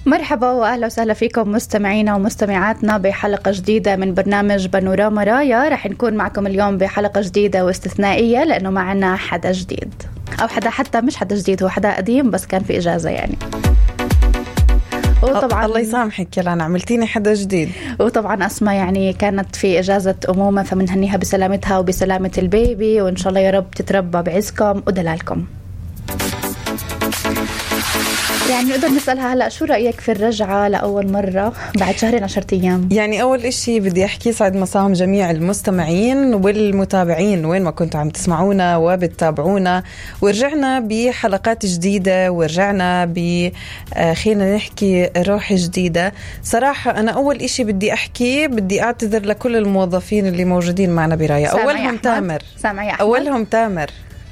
مرحبا وأهلا وسهلا فيكم مستمعينا ومستمعاتنا بحلقة جديدة من برنامج بانوراما رايا. رح نكون معكم اليوم بحلقة جديدة واستثنائية لأنه معنا حدا جديد، أو حدا حتى مش حدا جديد، هو حدا قديم بس كان في إجازة يعني. وطبعا الله يسامحك، يلا عملتيني حدا جديد. وطبعا أسماء يعني كانت في إجازة أمومة، فمنهنيها بسلامتها وبسلامة البيبي، وإن شاء الله يا رب تتربى بعزكم ودلالكم. يعني نقدر نسألها هلأ شو رأيك في الرجعة لأول مرة بعد 2-10 أيام؟ يعني أول إشي بدي أحكي سعد مساهم جميع المستمعين والمتابعين وين ما كنتوا عم تسمعونا وبتتابعونا، ورجعنا بحلقات جديدة ورجعنا خلينا نحكي روح جديدة. صراحة أنا أول إشي بدي أحكي، بدي أعتذر لكل الموظفين اللي موجودين معنا برايا. أولهم تامر. أولهم تامر.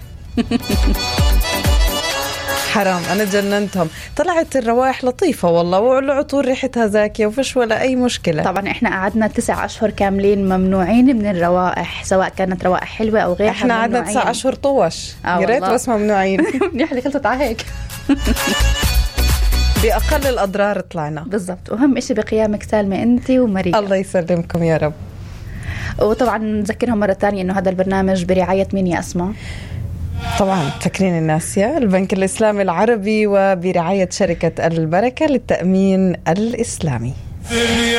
حرام، أنا جننتهم. طلعت الروائح لطيفة والله، والعطور ريحتها زاكية وفش ولا أي مشكلة. طبعا إحنا قعدنا 9 أشهر كاملين ممنوعين من الروائح، سواء كانت روائح حلوة أو غيرها. إحنا قعدنا 9 أشهر طوش، يا ريت بس ممنوعين. منيح اللي خلطت على هيك. بأقل الأضرار طلعنا. بالضبط، وهم إشي بقيامك سالمة أنت ومريم. الله يسلمكم يا رب. وطبعا نذكرهم مرة تانية إنه هذا البرنامج برعاية مين يا أسماء؟ طبعا فاكرين الناس، يا البنك الإسلامي العربي وبرعاية شركة البركة للتأمين الإسلامي.